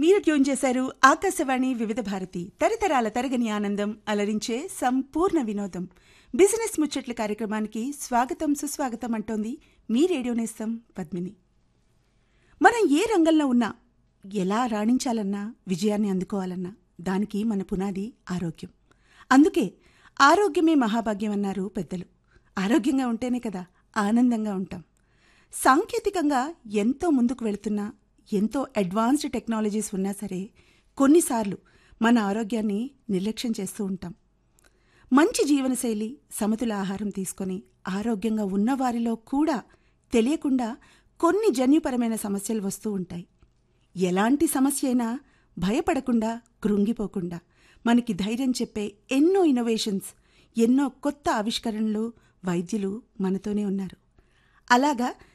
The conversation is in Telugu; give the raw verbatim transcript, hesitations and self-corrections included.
మీరు ట్యూన్ చేశారు ఆకాశవాణి వివిధ భారతి తరతరాల తరగని ఆనందం అలరించే సంపూర్ణ వినోదం బిజినెస్ ముచ్చట్ల కార్యక్రమానికి స్వాగతం సుస్వాగతం అంటోంది మీ రేడియో నేస్తం పద్మిని. మనం ఏ రంగంలో ఉన్నా ఎలా రాణించాలన్నా విజయాన్ని అందుకోవాలన్నా దానికి మన పునాది ఆరోగ్యం. అందుకే ఆరోగ్యమే మహాభాగ్యం అన్నారు పెద్దలు. ఆరోగ్యంగా ఉంటేనే కదా ఆనందంగా ఉంటాం. సాంకేతికంగా ఎంతో ముందుకు వెళుతున్నా ఎంతో అడ్వాన్స్డ్ టెక్నాలజీస్ ఉన్నా సరే కొన్నిసార్లు మన ఆరోగ్యాన్ని నిర్లక్ష్యం చేస్తూ ఉంటాం. మంచి జీవనశైలి సమతుల ఆహారం తీసుకొని ఆరోగ్యంగా ఉన్నవారిలో కూడా తెలియకుండా కొన్ని జన్యుపరమైన సమస్యలు వస్తూ ఉంటాయి. ఎలాంటి సమస్య అయినా భయపడకుండా కృంగిపోకుండా మనకి ధైర్యం చెప్పే ఎన్నో ఇన్నోవేషన్స్ ఎన్నో కొత్త ఆవిష్కరణలు వైద్యులు మనతోనే ఉన్నారు. అలాగా